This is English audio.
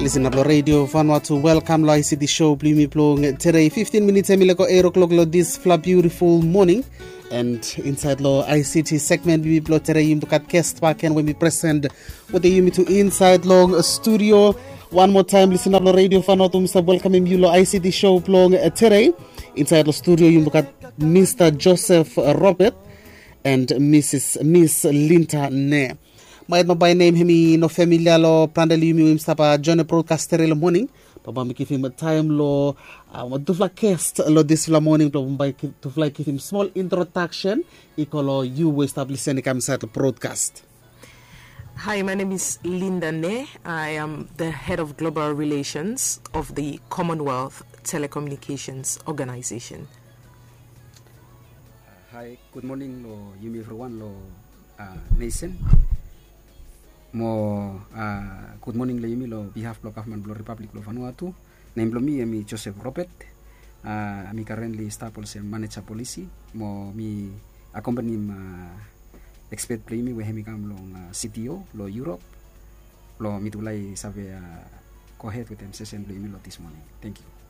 Listen up lo radio Vanuatu. Welcome lo ICT show Blumi Plong. Today 15 minutes emileko 8 o'clock lo this fla beautiful morning. And inside lo ICT segment we blow today you to cut guest back and when we present what the you to inside long studio. One more time listen up lo radio Vanuatu. Mr. Welcome you lo ICT show Plong today. Inside the studio, you look at Mr. Joseph Robert and Miss Linda Ne. By name, him no familiar lo prandali mi stapa John broadcaster in the morning. Papa me give him a time lo to fly cast lo this morning to fly give him small introduction. Ikolo you will establish any kind of broadcast. Hi, my name is Linda Ne. I am the head of global relations of the Commonwealth Telecommunications Organization. Hi, good morning, lo Yumi everyone, lo nation. Mo good morning, lo Yumi, lo behalf of government, lo Republic, lo Vanuatu. Name lo me, I'm Joseph Robert. I'm currently staff policy and manager policy. Mo me accompany expert play me we hemi kam lo CTO, lo Europe, lo mitulay sabi go ahead with them session lo Yumi lo this morning. Thank you.